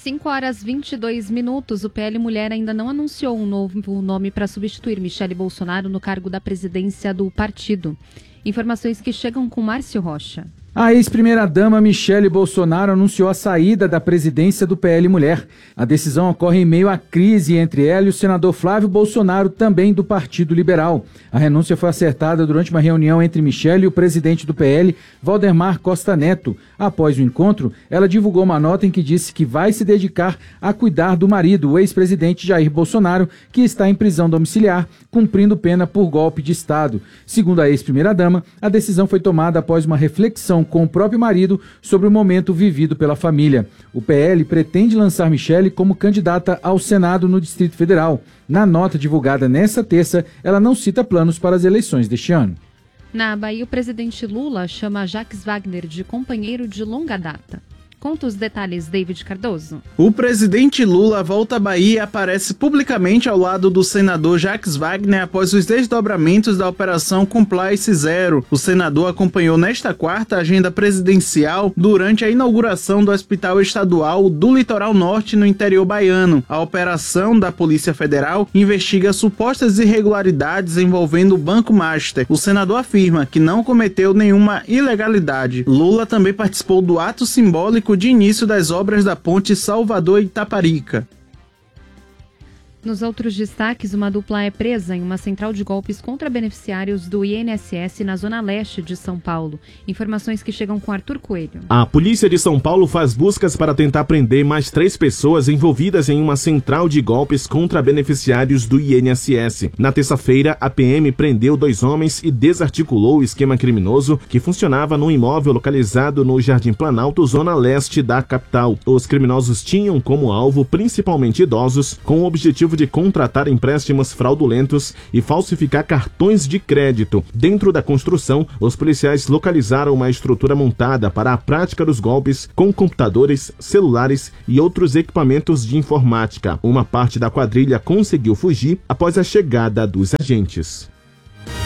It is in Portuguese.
5h22. O PL Mulher ainda não anunciou um novo nome para substituir Michele Bolsonaro no cargo da presidência do partido. Informações que chegam com Márcio Rocha. A ex-primeira-dama Michele Bolsonaro anunciou a saída da presidência do PL Mulher. A decisão ocorre em meio à crise entre ela e o senador Flávio Bolsonaro, também do Partido Liberal. A renúncia foi acertada durante uma reunião entre Michele e o presidente do PL, Valdemar Costa Neto. Após o encontro, ela divulgou uma nota em que disse que vai se dedicar a cuidar do marido, o ex-presidente Jair Bolsonaro, que está em prisão domiciliar, cumprindo pena por golpe de Estado. Segundo a ex-primeira-dama, a decisão foi tomada após uma reflexão com o próprio marido sobre o momento vivido pela família. O PL pretende lançar Michele como candidata ao Senado no Distrito Federal. Na nota divulgada nesta terça, ela não cita planos para as eleições deste ano. Na Bahia, o presidente Lula chama Jacques Wagner de companheiro de longa data. Conta os detalhes, David Cardoso. O presidente Lula volta à Bahia e aparece publicamente ao lado do senador Jacques Wagner após os desdobramentos da Operação Compliance Zero. O senador acompanhou nesta quarta a agenda presidencial durante a inauguração do Hospital Estadual do Litoral Norte, no interior baiano. A operação da Polícia Federal investiga supostas irregularidades envolvendo o Banco Master. O senador afirma que não cometeu nenhuma ilegalidade. Lula também participou do ato simbólico de início das obras da ponte Salvador-Itaparica. Nos outros destaques, uma dupla é presa em uma central de golpes contra beneficiários do INSS na zona leste de São Paulo. Informações que chegam com Arthur Coelho. A polícia de São Paulo faz buscas para tentar prender mais 3 pessoas envolvidas em uma central de golpes contra beneficiários do INSS. Na terça-feira, a PM prendeu 2 homens e desarticulou o esquema criminoso que funcionava num imóvel localizado no Jardim Planalto, zona leste da capital. Os criminosos tinham como alvo principalmente idosos, com o objetivo de contratar empréstimos fraudulentos e falsificar cartões de crédito. Dentro da construção, os policiais localizaram uma estrutura montada para a prática dos golpes com computadores, celulares e outros equipamentos de informática. Uma parte da quadrilha conseguiu fugir após a chegada dos agentes.